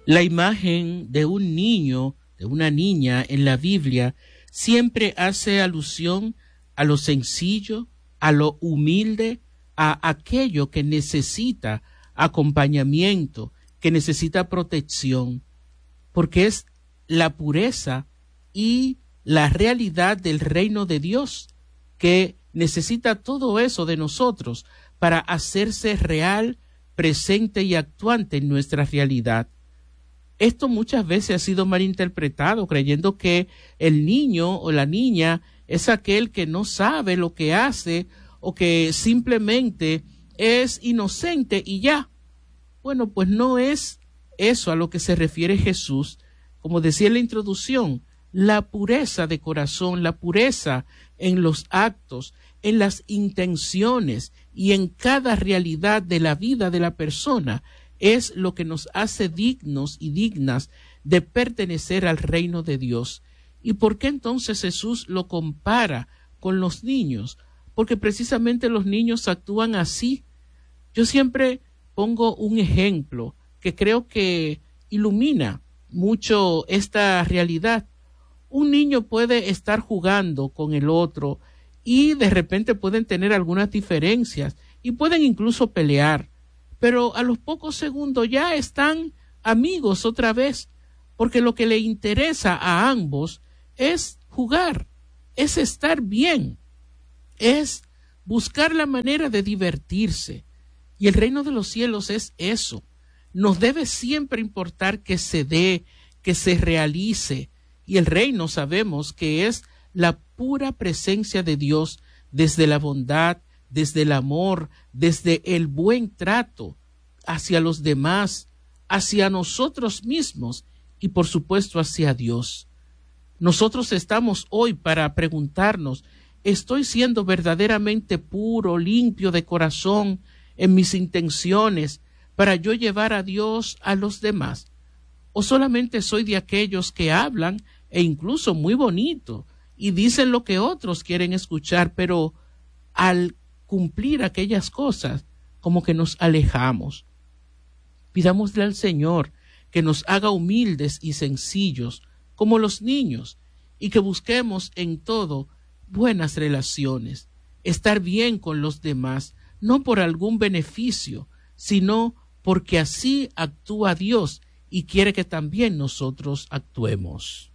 La imagen de un niño, de una niña en la Biblia, siempre hace alusión a lo sencillo, a lo humilde, a aquello que necesita acompañamiento, que necesita protección, porque es la pureza y la realidad del reino de Dios que necesita todo eso de nosotros para hacerse real, presente y actuante en nuestra realidad. Esto muchas veces ha sido malinterpretado, creyendo que el niño o la niña es aquel que no sabe lo que hace o que simplemente es inocente y ya. Bueno, pues no es eso a lo que se refiere Jesús. Como decía en la introducción, la pureza de corazón, la pureza en los actos, en las intenciones y en cada realidad de la vida de la persona es lo que nos hace dignos y dignas de pertenecer al reino de Dios. ¿Y por qué entonces Jesús lo compara con los niños? Porque precisamente los niños actúan así. Yo siempre pongo un ejemplo que creo que ilumina mucho esta realidad. Un niño puede estar jugando con el otro y de repente pueden tener algunas diferencias y pueden incluso pelear, pero a los pocos segundos ya están amigos otra vez, porque lo que le interesa a ambos es jugar, es estar bien, es buscar la manera de divertirse. Y el reino de los cielos es eso. Nos debe siempre importar que se dé, que se realice. Y el reino sabemos que es la pura presencia de Dios desde la bondad, desde el amor, desde el buen trato hacia los demás, hacia nosotros mismos y por supuesto hacia Dios. Nosotros estamos hoy para preguntarnos, ¿estoy siendo verdaderamente puro, limpio de corazón en mis intenciones para yo llevar a Dios a los demás? ¿O solamente soy de aquellos que hablan e incluso muy bonito y dicen lo que otros quieren escuchar, pero al cumplir aquellas cosas como que nos alejamos? Pidámosle al Señor que nos haga humildes y sencillos como los niños y que busquemos en todo buenas relaciones, estar bien con los demás, no por algún beneficio, sino porque así actúa Dios y quiere que también nosotros actuemos.